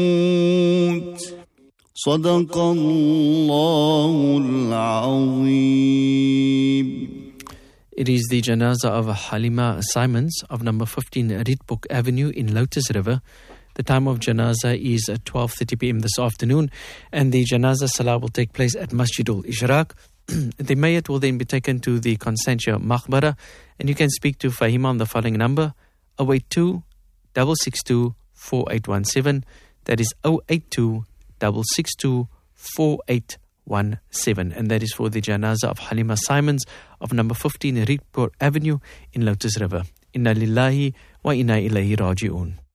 صدق الله العظيم. It is the janazah of Halima Simons of number 15 Rietboek Avenue in Lotus River. The time of janazah is at 12:30 p.m. this afternoon, and the janazah salah will take place at Masjidul Ishraq. The mayat will then be taken to the Constantia Maqbara, and you can speak to Fahima on the following number, 082 662 4817. That is 082 662 4817, and that is for the janazah of Halima Simons of number 15 Rietboek Avenue in Lotus River. Inna lillahi wa inna ilayhi raji'un.